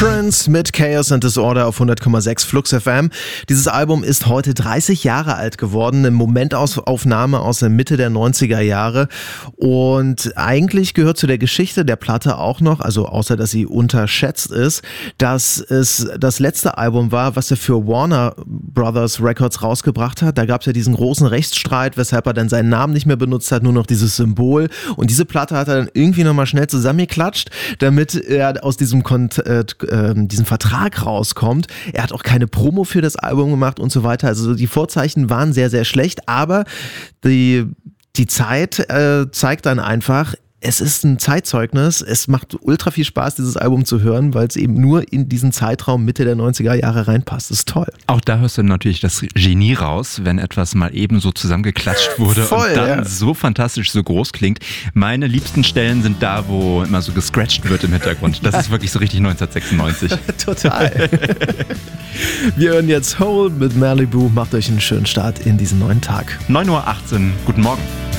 Prince mit Chaos and Disorder auf 100,6 Flux FM. Dieses Album ist heute 30 Jahre alt geworden, eine Momentaufnahme aus der Mitte der 90er Jahre. Und eigentlich gehört zu der Geschichte der Platte auch noch, also außer dass sie unterschätzt ist, dass es das letzte Album war, was er für Warner Brothers Records rausgebracht hat. Da gab es ja diesen großen Rechtsstreit, weshalb er dann seinen Namen nicht mehr benutzt hat, nur noch dieses Symbol. Und diese Platte hat er dann irgendwie nochmal schnell zusammengeklatscht, damit er aus diesem Vertrag rauskommt. Er hat auch keine Promo für das Album gemacht und so weiter. Also die Vorzeichen waren sehr, sehr schlecht, aber die Zeit zeigt dann einfach, es ist ein Zeitzeugnis. Es macht ultra viel Spaß, dieses Album zu hören, weil es eben nur in diesen Zeitraum Mitte der 90er Jahre reinpasst. Das ist toll. Auch da hörst du natürlich das Genie raus, wenn etwas mal eben so zusammengeklatscht wurde Voll, und dann so fantastisch, so groß klingt. Meine liebsten Stellen sind da, wo immer so gescratcht wird im Hintergrund. Das ist wirklich so richtig 1996. Total. Wir hören jetzt Hole mit Malibu. Macht euch einen schönen Start in diesen neuen Tag. 9:18 Uhr, guten Morgen.